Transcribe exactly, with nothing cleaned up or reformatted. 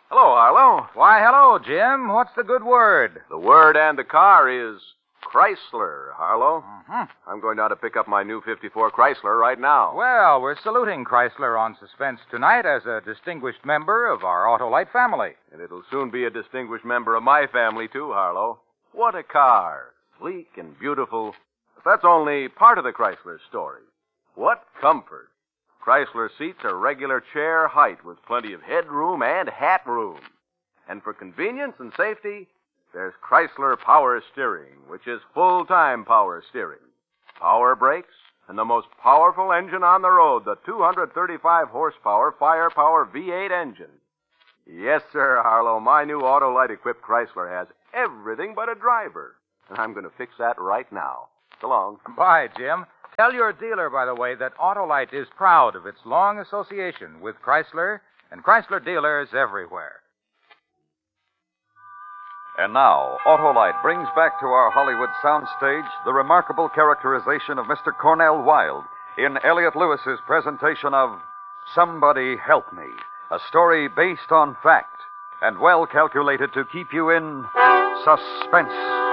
Hello, Harlow. Why, hello, Jim. What's the good word? The word and the car is Chrysler, Harlow. Mm-hmm. I'm going down to pick up my new fifty-four Chrysler right now. Well, we're saluting Chrysler on Suspense tonight as a distinguished member of our Autolite family. And it'll soon be a distinguished member of my family, too, Harlow. What a car. Sleek and beautiful. But that's only part of the Chrysler story. What comfort. Chrysler seats are regular chair height with plenty of headroom and hat room. And for convenience and safety, there's Chrysler Power Steering, which is full-time power steering. Power brakes, and the most powerful engine on the road, the two hundred thirty-five horsepower Firepower V eight engine. Yes, sir, Harlow, my new Autolite-equipped Chrysler has everything but a driver. And I'm going to fix that right now. So long. Bye, Jim. Tell your dealer, by the way, that Autolite is proud of its long association with Chrysler and Chrysler dealers everywhere. And now, Autolite brings back to our Hollywood soundstage the remarkable characterization of Mister Cornell Wilde in Elliot Lewis's presentation of Somebody Help Me, a story based on fact and well calculated to keep you in suspense.